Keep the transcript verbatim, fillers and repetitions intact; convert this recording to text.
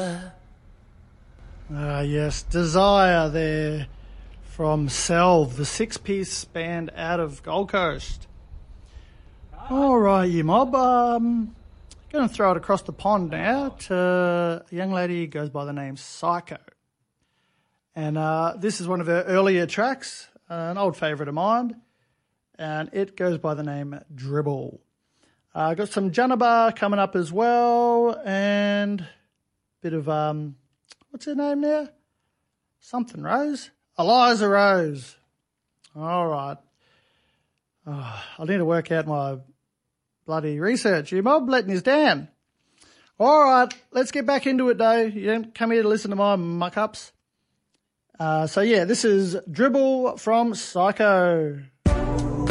Ah, yes, Desire there from Salve, the six-piece band out of Gold Coast. All right, you mob. Um, going to throw it across the pond now to a young lady who goes by the name Psycho. And uh, this is one of her earlier tracks, uh, an old favourite of mine, and it goes by the name Dribble. Uh, got some Janabar coming up as well, and a bit of, um, what's her name now? Something Rose? Eliza Rose. All right. Oh, I need to work out my bloody research. You mob letting us down. All right, let's get back into it, though. You don't come here to listen to my muck-ups. Uh, so, yeah, this is Dribble from Psycho.